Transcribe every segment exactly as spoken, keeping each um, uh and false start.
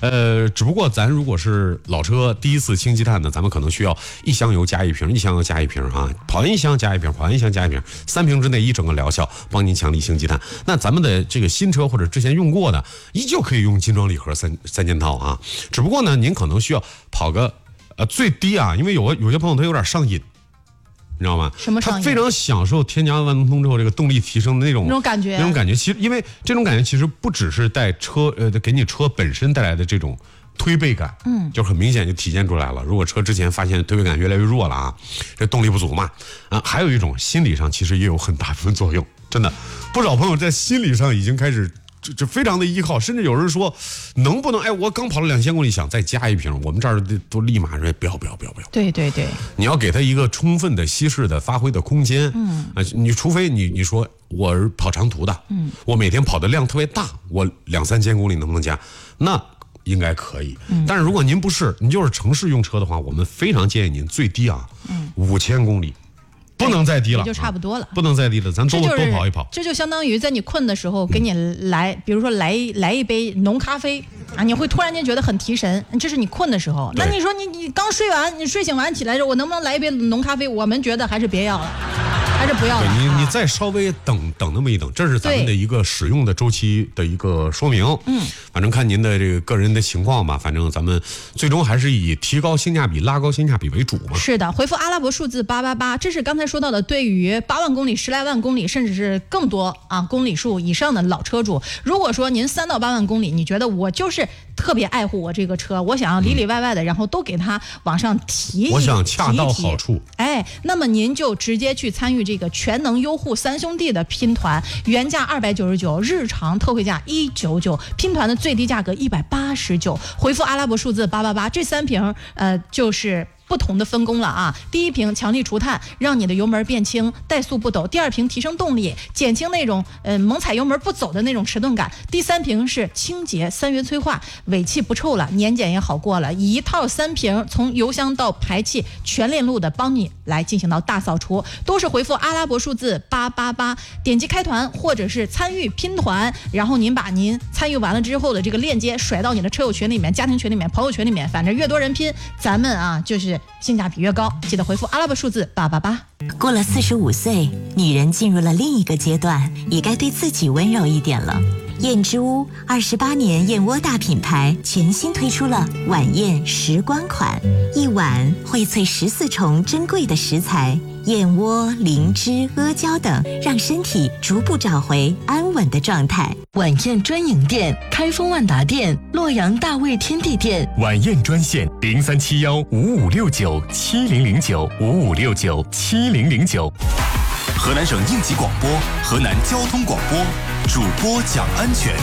呃，只不过咱如果是老车第一次清积碳呢，咱们可能需要一箱油加一瓶，一箱油加一瓶啊，跑完一箱加一瓶，跑完一箱加一瓶，三瓶之内一整个疗效，帮您强力清积碳。那咱们的这个新车或者之前用过的，依旧可以用精装礼盒三三件套啊。只不过呢，您可能需要跑个呃最低啊，因为有有些朋友他有点上瘾。你知道吗？ 什么上瘾？ 他非常享受添加万能通之后这个动力提升的那种那种感觉， 那种感觉。其实因为这种感觉其实不只是带车呃给你车本身带来的这种推背感，嗯，就很明显就体现出来了。如果车之前发现推背感越来越弱了啊，这动力不足嘛，啊，还有一种心理上其实也有很大部分作用。真的，不少朋友在心理上已经开始。这这非常的依靠，甚至有人说，能不能哎，我刚跑了两千公里，想再加一瓶，我们这儿都立马说不要不要不要不要。 对对对， 你要给他一个充分的稀释的发挥的空间。嗯，啊，你除非你你说我是跑长途的，嗯，我每天跑的量特别大，我两三千公里能不能加？那应该可以。嗯，但是如果您不是，您就是城市用车的话，我们非常建议您最低啊，嗯，五千公里。不能再低了， 也就差不多了。 啊、不能再低了，咱多多跑一跑。 这就相当于在你困的时候，给你来，嗯、比如说来来一杯浓咖啡啊，你会突然间觉得很提神。这是你困的时候。那你说你你刚睡完，你睡醒完起来时候，我能不能来一杯浓咖啡？我们觉得还是别要了。还是不要了。 你你再稍微等等那么一等，这是咱们的一个使用的周期的一个说明。嗯，反正看您的这个个人的情况吧，反正咱们最终还是以提高性价比、拉高性价比为主嘛。 是的，回复阿拉伯数字八八八，这是刚才说到的，对于八万公里、十来万公里，甚至是更多啊公里数以上的老车主，如果说您三到八万公里，你觉得我就是特别爱护我这个车，我想要里里外外的，然后都给它往上提一提， 我想恰到好处。 哎，那么您就直接去参与这个全能优护三兄弟的拼团，原价二百九十九，日常特惠价一九九，拼团的最低价格一百八十九。回复阿拉伯数字八八八，这三瓶呃就是不同的分工了啊！第一瓶强力除碳，让你的油门变轻，怠速不抖；第二瓶提升动力，减轻那种呃猛踩油门不走的那种迟钝感；第三瓶是清洁，三元催化，尾气不臭了，年检也好过了。一套三瓶，从油箱到排气全链路的帮你来进行到大扫除，都是回复阿拉伯数字八八八，点击开团或者是参与拼团，然后您把您参与完了之后的这个链接甩到你的车友群里面、家庭群里面、朋友群里面，反正越多人拼，咱们啊就是性价比越高。记得回复阿拉伯数字八八八。 过了四十五岁，女人进入了另一个阶段，也该对自己温柔一点了。燕之屋二十八年燕窝大品牌全新推出了晚宴时光款，一碗荟萃十四重珍贵的食材，燕窝、灵芝、阿胶等，让身体逐步找回安稳的状态。 晚宴专营店：开封万达店、洛阳大味天地店。 晚宴专线：零三七幺五五六九七零零九五五六九七零零九。 河南省应急广播，河南交通广播，主播讲安全。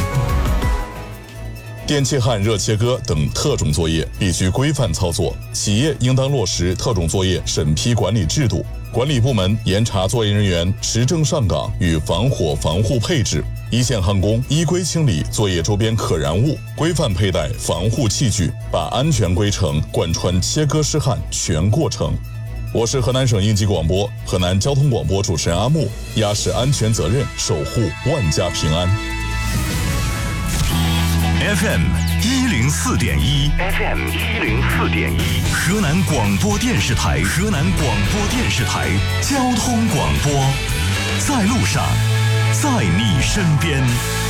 电气焊热切割等特种作业必须规范操作，企业应当落实特种作业审批管理制度，管理部门严查作业人员持证上岗与防火防护配置，一线焊工依规清理作业周边可燃物，规范佩戴防护器具，把安全规程贯穿切割施焊全过程。我是河南省应急广播、河南交通广播主持人阿木，压实安全责任，守护万家平安。 F M 一零四点一 ，F M 一零四点一，河南广播电视台，河南广播电视台交通广播，在路上，在你身边。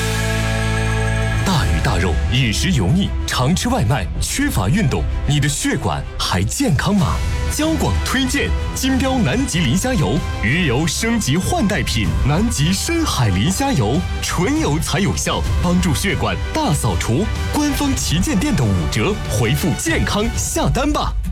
大鱼大肉，饮食油腻，常吃外卖，缺乏运动，你的血管还健康吗？交广推荐金标南极磷虾油，鱼油升级换代品，南极深海磷虾油，纯油才有效，帮助血管大扫除。官方旗舰店的五折，回复健康下单吧。